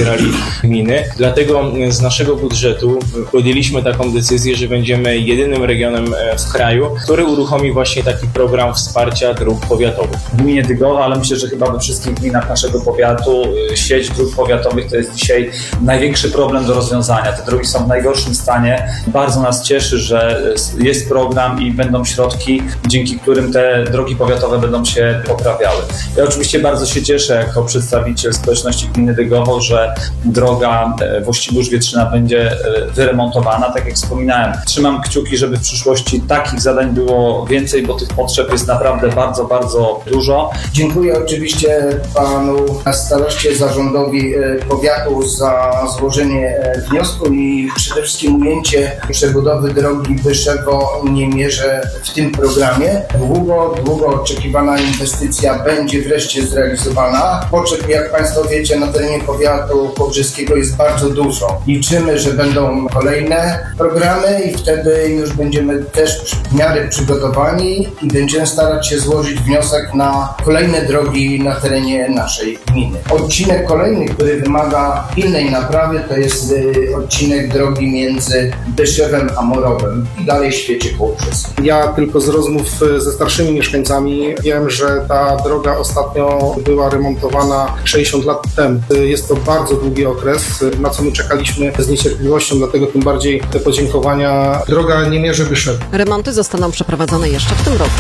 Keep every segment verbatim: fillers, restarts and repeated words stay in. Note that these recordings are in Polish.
wspierali gminy. Dlatego z naszego budżetu podjęliśmy taką decyzję, że będziemy jedynym regionem w kraju, który uruchomi właśnie taki program wsparcia dróg powiatowych. W gminie Dygowa, ale myślę, że chyba we wszystkich gminach naszego powiatu sieć dróg powiatowych to jest dzisiaj największy problem do rozwiązania. Te drogi są w najgorszym stanie. Bardzo nas cieszy, że jest program i będą środki, dzięki którym te drogi powiatowe będą się poprawiały. Ja oczywiście bardzo się cieszę jako przedstawiciel społeczności gminy Dygowo, że droga Włościbórz-Wietrzyna będzie wyremontowana. Tak jak wspominałem, trzymam kciuki, żeby w przyszłości takich zadań było więcej, bo tych potrzeb jest naprawdę bardzo, bardzo dużo. Dziękuję oczywiście panu staroście, zarządowi powiatu za złożenie wniosku i przede wszystkim ujęcie przebudowy drogi Byszewo-Niemierze w tym programie. Długo, długo oczekiwana inwestycja będzie wreszcie zrealizowana. Potrzeb, jak państwo wiecie, na terenie powiatu pobrzeskiego jest bardzo dużo. Liczymy, że będą kolejne programy i wtedy już będziemy też w miarę przygotowani i będziemy starać się złożyć wniosek na kolejne drogi na terenie naszej gminy. Odcinek kolejny, który wymaga pilnej naprawy, to jest odcinek drogi między Byszewem a Morowem i dalej świecie Kołobrzeg. Ja tylko z rozmów ze starszymi mieszkańcami wiem, że ta droga ostatnio była remontowana sześćdziesiąt lat temu. Jest to bardzo długi okres, na co my czekaliśmy z niecierpliwością, dlatego tym bardziej te podziękowania. Droga Niemierze-Byszew. Remonty zostaną przeprowadzone jeszcze w tym roku.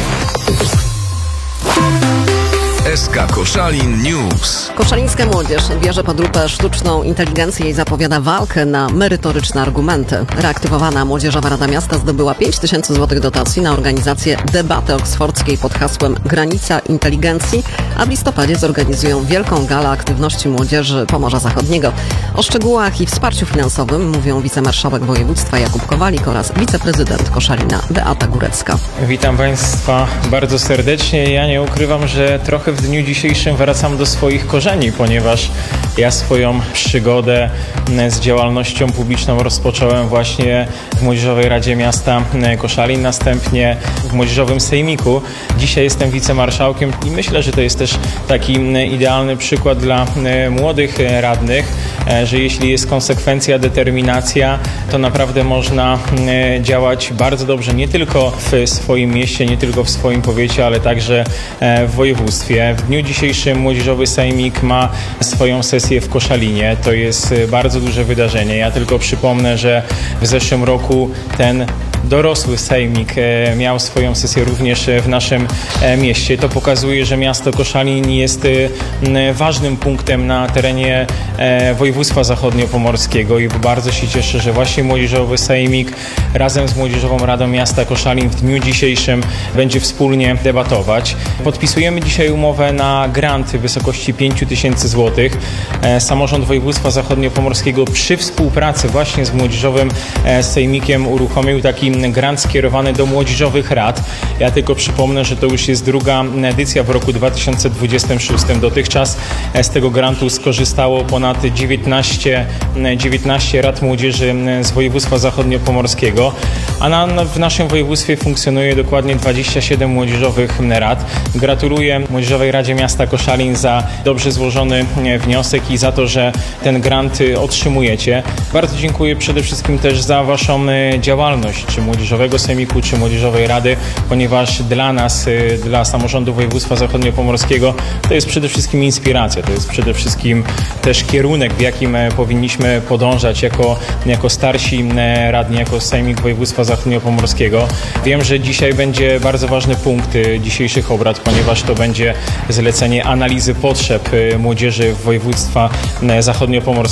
S K Koszalin News. Koszalińska młodzież bierze pod lupę sztuczną inteligencję i zapowiada walkę na merytoryczne argumenty. Reaktywowana Młodzieżowa Rada Miasta zdobyła pięć tysięcy złotych dotacji na organizację debaty oksfordzkiej pod hasłem Granica Inteligencji, a w listopadzie zorganizują wielką galę aktywności młodzieży Pomorza Zachodniego. O szczegółach i wsparciu finansowym mówią wicemarszałek województwa Jakub Kowalik oraz wiceprezydent Koszalina Beata Górecka. Witam Państwa bardzo serdecznie. Ja nie ukrywam, że trochę w dniu dzisiejszym wracam do swoich korzeni, ponieważ ja swoją przygodę z działalnością publiczną rozpocząłem właśnie w Młodzieżowej Radzie Miasta Koszalin, następnie w Młodzieżowym Sejmiku. Dzisiaj jestem wicemarszałkiem i myślę, że to jest też taki idealny przykład dla młodych radnych, że jeśli jest konsekwencja, determinacja, to naprawdę można działać bardzo dobrze, nie tylko w swoim mieście, nie tylko w swoim powiecie, ale także w województwie. W dniu dzisiejszym Młodzieżowy Sejmik ma swoją sesję w Koszalinie. To jest bardzo duże wydarzenie. Ja tylko przypomnę, że w zeszłym roku ten dorosły sejmik miał swoją sesję również w naszym mieście. To pokazuje, że miasto Koszalin jest ważnym punktem na terenie województwa zachodniopomorskiego i bardzo się cieszę, że właśnie Młodzieżowy Sejmik razem z Młodzieżową Radą Miasta Koszalin w dniu dzisiejszym będzie wspólnie debatować. Podpisujemy dzisiaj umowę na grant w wysokości pięć tysięcy złotych. Samorząd województwa zachodniopomorskiego przy współpracy właśnie z Młodzieżowym Sejmikiem uruchomił taki grant skierowany do młodzieżowych rad. Ja tylko przypomnę, że to już jest druga edycja w roku dwa tysiące dwudziestym szóstym. Dotychczas z tego grantu skorzystało ponad dziewiętnaście, dziewiętnaście rad młodzieży z województwa zachodniopomorskiego, a na, w naszym województwie funkcjonuje dokładnie dwadzieścia siedem młodzieżowych rad. Gratuluję Młodzieżowej Radzie Miasta Koszalin za dobrze złożony wniosek i za to, że ten grant otrzymujecie. Bardzo dziękuję przede wszystkim też za Waszą działalność, czy Młodzieżowego Sejmiku, czy Młodzieżowej Rady, ponieważ dla nas, dla samorządu województwa zachodniopomorskiego to jest przede wszystkim inspiracja, to jest przede wszystkim też kierunek, w jakim powinniśmy podążać jako, jako starsi radni, jako Sejmik województwa zachodniopomorskiego. Wiem, że dzisiaj będzie bardzo ważny punkt dzisiejszych obrad, ponieważ to będzie zlecenie analizy potrzeb młodzieży województwa zachodniopomorskiego.